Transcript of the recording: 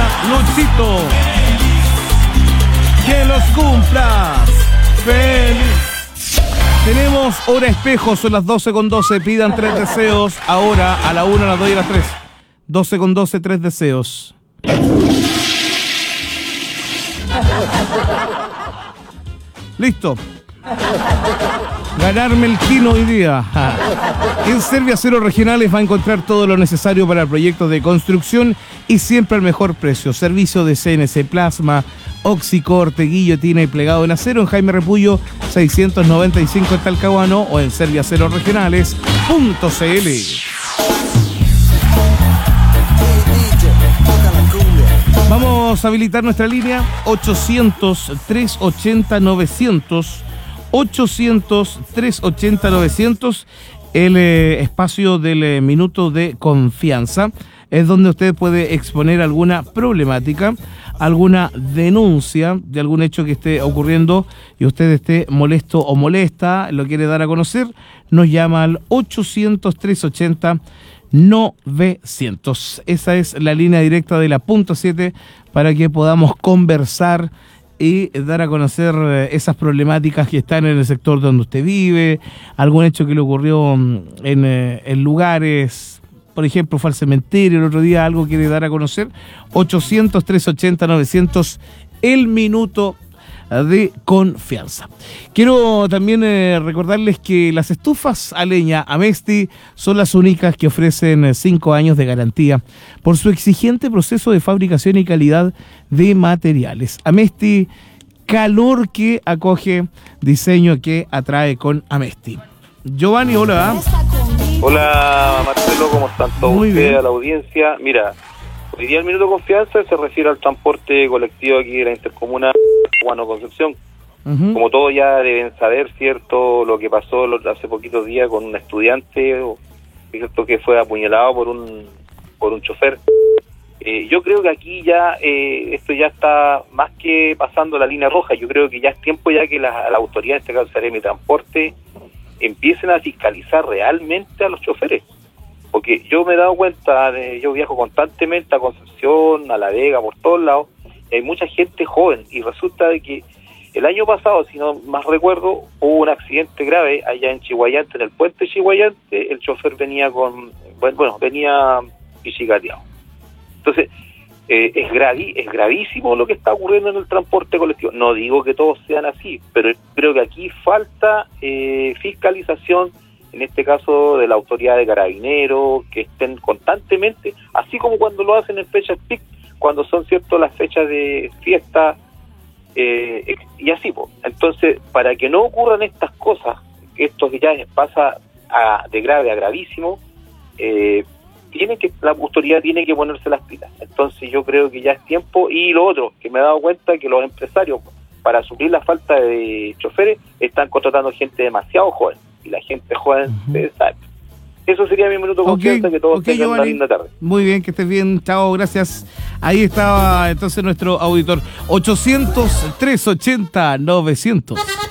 Luchito. Que los cumplas. Feliz. Tenemos hora espejo, son las 12:12. Pidan 3 deseos ahora, a la 1, a las 2 y a las 3. 12:12, 3 deseos. Listo. Ganarme el kino hoy día. En Serviaceros Regionales va a encontrar todo lo necesario para proyectos de construcción y siempre al mejor precio. Servicio de CNC Plasma, Oxicor, guillotina y plegado en acero en Jaime Repullo 695 en Talcahuano o en serviacerosregionales.cl. Vamos a habilitar nuestra línea 800-380-900. 800-380-900, el espacio del minuto de confianza, es donde usted puede exponer alguna problemática, alguna denuncia de algún hecho que esté ocurriendo y usted esté molesto o molesta, lo quiere dar a conocer, nos llama al 800-380-900. Esa es la línea directa de la punto 7 para que podamos conversar y dar a conocer esas problemáticas que están en el sector donde usted vive, algún hecho que le ocurrió en lugares, por ejemplo, fue al cementerio el otro día, algo quiere dar a conocer. 800-380-900, el minuto de confianza. Quiero también recordarles que las estufas a leña Amesti son las únicas que ofrecen 5 años de garantía por su exigente proceso de fabricación y calidad de materiales. Amesti, calor que acoge, diseño que atrae con Amesti. Giovanni, hola. Hola Marcelo, ¿cómo están todos ustedes, a la audiencia? Mira, hoy día el minuto de confianza se refiere al transporte colectivo aquí de la intercomuna Concepción. Como todos ya deben saber, ¿cierto?, lo que pasó hace poquitos días con un estudiante, ¿cierto?, que fue apuñalado por un chofer. Yo creo que aquí ya esto ya está más que pasando la línea roja. Yo creo que ya es tiempo ya que la autoridad, en este caso Seremi Transporte, empiecen a fiscalizar realmente a los choferes. Porque yo me he dado cuenta, yo viajo constantemente a Concepción, a La Vega, por todos lados, y hay mucha gente joven, y resulta de que el año pasado, si no más recuerdo, hubo un accidente grave allá en Chihuayante, en el puente Chihuayante, el chofer venía venía pichicateado. Entonces, es gravísimo lo que está ocurriendo en el transporte colectivo. No digo que todos sean así, pero creo que aquí falta fiscalización, en este caso de la autoridad de carabineros, que estén constantemente, así como cuando lo hacen en fechas PIC, cuando son cierto las fechas de fiesta, y así, pues. Entonces, para que no ocurran estas cosas, que esto que ya pasa de grave a gravísimo, la autoridad tiene que ponerse las pilas. Entonces yo creo que ya es tiempo. Y lo otro, que me he dado cuenta que los empresarios, para suplir la falta de choferes, están contratando gente demasiado joven, y la gente joven se sabe. Eso sería mi minuto de confianza, que todos tengan una linda tarde. Muy bien, que estés bien, chao, gracias. Ahí estaba entonces nuestro auditor. 800-380-900.